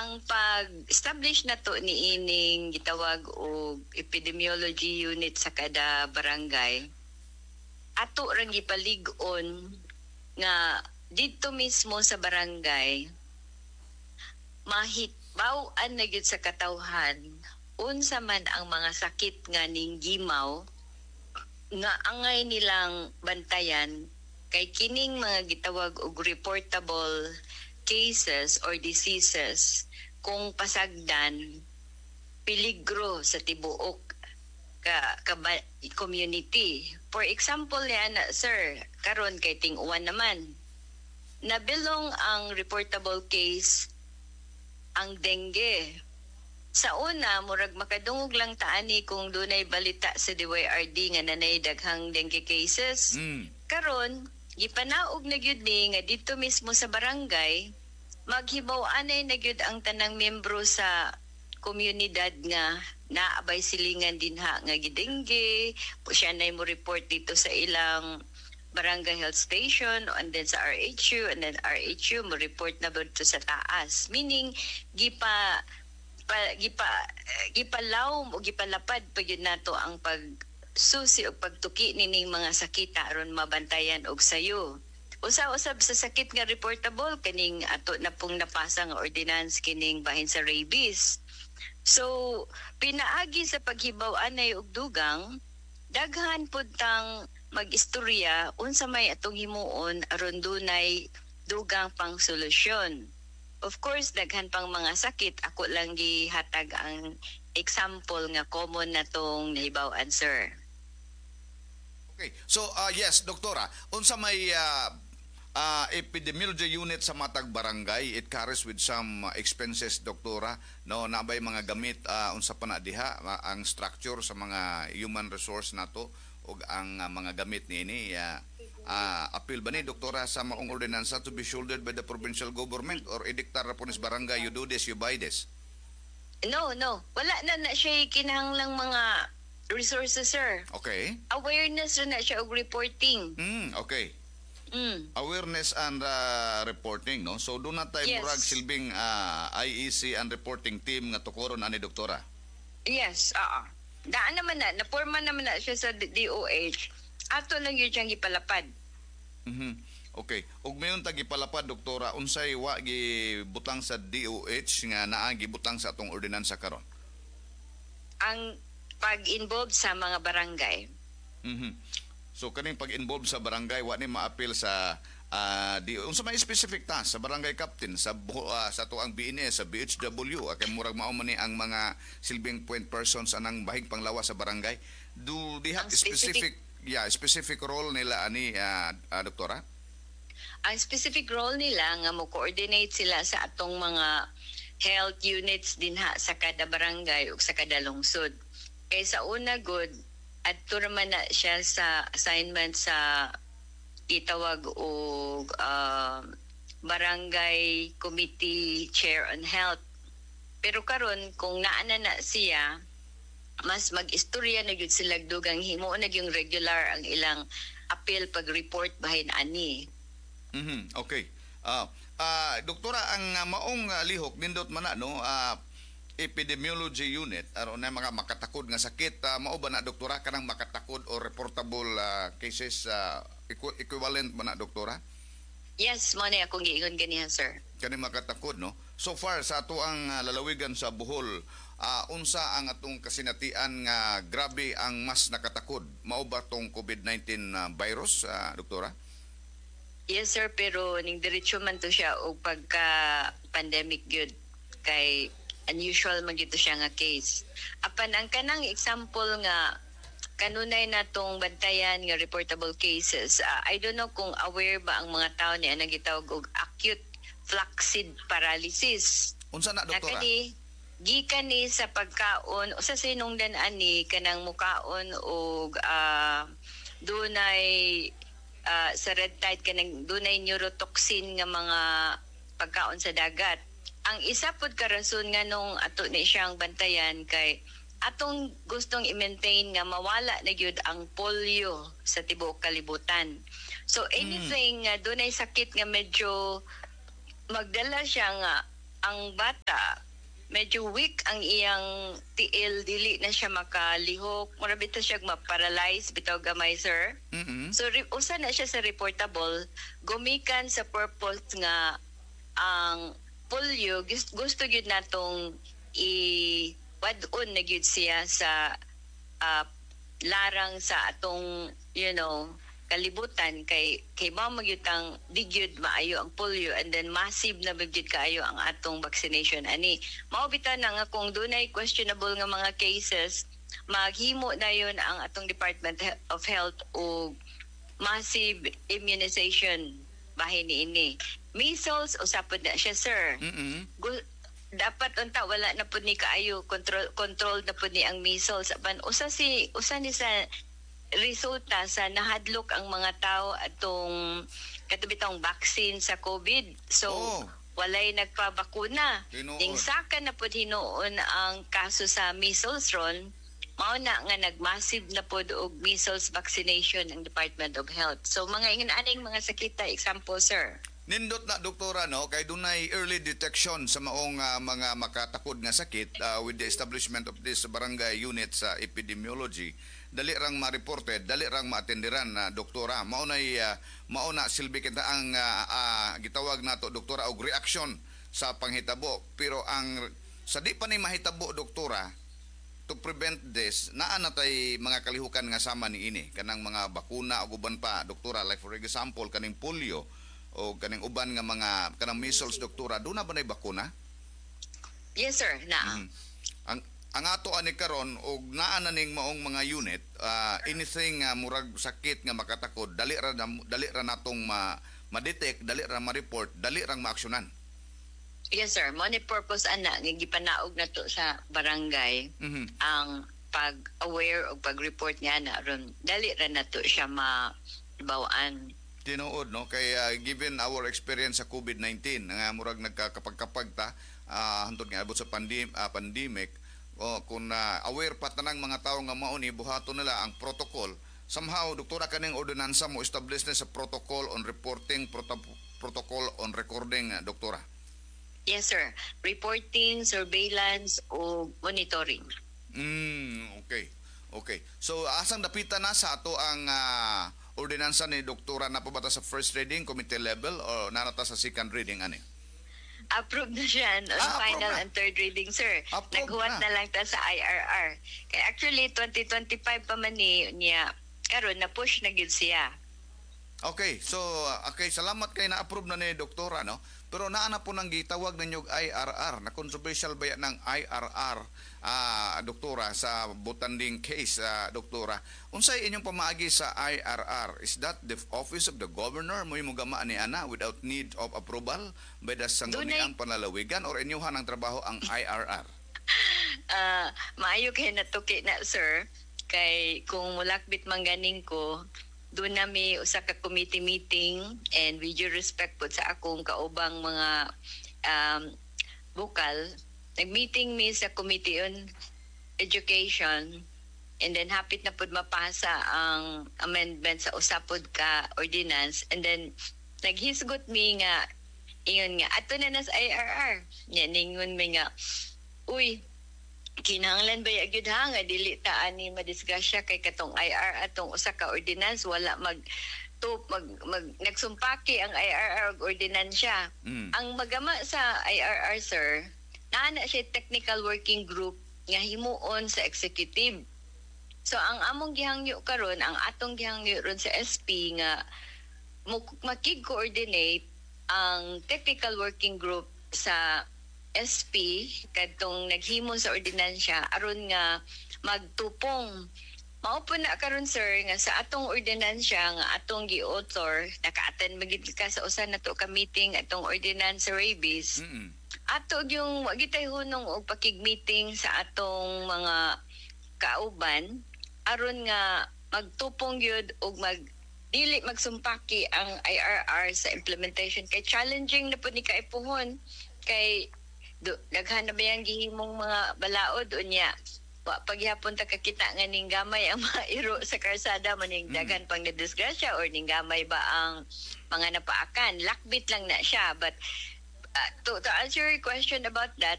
ang pag-establish na to ni ining gitawag og epidemiology unit sa kada barangay, ato rang gipalig-on nga dito mismo sa barangay mahitbaw-an na gyud sa katawhan unsa man ang mga sakit nga ning gimaw nga angay nilang bantayan kay kining mga gitawag og reportable cases or diseases kung pasagdan peligro sa tibuok community. For example yan, sir, karon kay ting-uwan naman, nabilong ang reportable case ang dengue. Sa una, murag makadungog lang taani kung dunay balita sa DYRD nga nanay daghang dengue cases. Karon, gipanaog na gyud ni nga dito mismo sa barangay, maghibaw-anay na gyud ang tanang miyembro sa komunidad nga naabay silingan dinha nga gidengge, siya na mo report dito sa ilang barangay health station and then sa RHU, and then RHU mo report na dito sa taas. Meaning gipalaw o gipalapad pa yun nato ang pagsusi o pagtuki nining mga sakita aron mabantayan og sayo. Usa-usab sa sakit nga reportable kaning ato na pong napasa nga ordinance kining bahin sa rabies. So pinaagi sa paghibaw-anay og dugang, daghan pud tang mag-istorya unsa may atong himuon aron dunay dugang pang solusyon. Of course, daghan pang mga sakit. Ako lang gihatag ang example nga common na tong nahibaw-an, sir. Okay. So, yes, doktora, unsa may epidemiology unit sa matag barangay, it carries with some expenses, doktora, no, nabay mga gamit, unsa pa na diha, ang structure sa mga human resource nato ug ang mga gamit niini, appeal ba ni doktora sa maong ordinansa to be shouldered by the provincial government or ediktar po ni barangay, you do this, you buy this? No. Wala na siya kinahanglang mga resources, sir. Okay. Awareness na siya og reporting. Okay. Awareness and reporting, no? So do na tayo murag silbing IEC and reporting team nga tukoron ani doktora? Yes, daan naman na, naporma naman na siya sa DOH. Ato lang yun siyang ipalapad. Okay. Ug mayon ta gipalapad, doktora, unsay wa gibutang sa DOH nga naa gibutang sa atong ordinansa karon? Ang pag-involve sa mga barangay. So kaning pag-involve sa barangay wa ni ma-appeal sa unsa may specific ta sa barangay captain sa tuang BNS, sa BHW, kay murag mao man ni ang mga silbing point persons anang bahig panglawas sa barangay. Do they have specific role nila ani doktora? Ang specific role nila nga mo coordinate sila sa atong mga health units dinha sa kada barangay ug sa kada lungsod. Kay sa una good adto naman na siya sa assignment sa itawag og barangay committee chair on health. Pero karon kung naana na siya, mas mag-istorya na gyud sila dugang himo na yung regular ang ilang appeal pag-report bahin ani. Okay. Doktora, ang maong lihok nindot man na, no, epidemiology unit aron na mga makatakod nga sakit, mao ba na doktora kanang makatakod o reportable cases, equivalent ba na doktora? Yes, mo na akong giingon ganiha, sir. Kani makatakod, no? So far sa ato ang lalawigan sa Bohol, unsa ang atong kasinatian nga grabe ang mas nakatakod? Mao ba tong COVID-19 virus, doktora? Yes, sir, pero ning diretso man to siya og pagka pandemic gyud kay unusual man dito siya nga case. Apan ang kanang example nga kanunay natong bantayan nga reportable cases, I don't know kung aware ba ang mga tao ni anang gitawag og acute flaccid paralysis. Unsa na doktora? Gikan ni sa pagkaon o sa sinungdan ani kanang mukaon og dunay sa red tide kanang dunay neurotoxin nga mga pagkaon sa dagat. Ang isa pod ka rason nga nung ato ni siyang bantayan kay atong gustong i-maintain nga mawala na gyud ang polio sa tibuok kalibutan. So anything nga dunay sakit nga medyo magdala siya nga ang bata medyo weak ang iyang tiil, dili na siya makalihok, mura bitaw siya ma-paralyze bitaw gamay, sir. Mhm. So usa na siya sa reportable, gumikan sa purpose nga ang polio gusto gyud natong i-wad-on na gyud siya sa ah, larang sa atong kalibutan kay mao magyutang digyud maayo ang polio, and then massive na bigyud kaayo ang atong vaccination ani. Mao bitaw na nga kung dunay questionable nga mga cases, maghimo na yon ang atong Department of Health o massive immunization bahin niini. Measles usapod na siya, sir. Mhm. Dapat unta wala na pud ni kaayo control na pud ni ang measles, apan usa ni sa resulta sa nahadlok ang mga tao atong katubitong vaccine sa COVID. So Oh. walay nagpabakuna. Tinuod. Ding saka na pud hinuon ang kaso sa measles ron, mao na nga nagmassive na pud og measles vaccination ang Department of Health. So mga ingon aning mga sakita, example, sir. Nindot na doktora no kay dunay early detection sa maong mga makatakod nga sakit with the establishment of this barangay unit sa epidemiology. Dali rang ma-reported, dali rang ma-attenderan na doktora. Mao na silbi kita ang gitawag nato doktora og reaction sa panghitabo. Pero ang sa di pa ni mahitabo doktora, to prevent this, naa na tay mga kalihukan nga sama ni ini kanang mga bakuna ug uban pa doktora, like for example kaning polio o kaning uban nga mga kanang measles doktora, do na ba nay bakuna? Yes, sir. Na. Mm. Ang ato ani karon og naa na ning maong mga unit, anything murag sakit nga makatakod, dali ra natong ma-detect, dali ra ma-report, dali ra ma-aksyonan. Yes, sir. Mo ni purpose ana nga gipanaog nato sa barangay Mhm. ang pag-aware o pag-report niya na ron. Dali ra nato siya mabawaan. Tinuod no kay given our experience sa COVID-19 nga murag nagkakapag-kapag ta hantod nga abot sa pandemic, kung aware pa tanang mga tao nga mao ni buhaton nila ang protocol. Somehow doktora kaning ordinansa mo establish na sa protocol on reporting, protocol on recording, doktora. Yes, sir. Reporting, surveillance o monitoring. Okay. Okay. So asang dapitan na sa ato ang ordinansa ni doktora na pabata sa first reading committee level o nanata sa second reading ani? Approved na siya on final approved na. and third reading, sir. Approved Naghuwat na. na lang ta sa IRR. Kaya actually 2025 pa man niya karon na push na gyud siya. Okay, so salamat kay na-approve na ni doktora no. Pero naana po nang gitawag ninyo IRR, na controversial ba yan ng IRR doktora sa butanding case doktora. Unsay inyong pamaagi sa IRR? Is that the office of the governor mo gama ni ana without need of approval by the sangguniang panlalawigan or inyuhan ang trabaho ang IRR? Maayo kay natuki na, sir, kay kung mulakbit man ganing ko, doon na may usa ka committee meeting, and with due respect po sa akong kaubang mga bukal, nag-meeting mi sa Committee on Education, and then hapit na pud mapasa ang amendment sa usapod ka ordinance, and then naghisgot mi nga ingon nga ato na sa IRR. Nya ningon mi nga, uy, kinahanglan ba gyud ha nga dili ta ani madiskusya kay katong IR atong usa ka ordinance wala nagsumpaki ang IRR og ordinansya. Ang magama sa IRR, sir, naa na siya technical working group nga himuon sa executive. So ang among gihangyo karon, ang atong gihangyo ron sa SP nga makig-coordinate ang technical working group sa SP kadtong naghimo sa ordinansya aron nga magtupong. Mao po na karon, sir, nga sa atong ordinansya nga atong gi-author, naka-attend magid ka sa usa nato ka meeting atong ordinance sa rabies. Ato yung wagitay hunong og pakig-meeting sa atong mga kauban aron nga magtupong gyud og dili magsumpaki ang IRR sa implementation kay challenging na po ni kaipuhon kay daghan na ba yung gihimong mga balaod unya paghapon ta kakita nga ning gamay ang mga iro sa karsada maning daghan pang nadisgrasya or ning gamay ba ang mga napaakan, lakbit lang na siya, but To answer your question about that,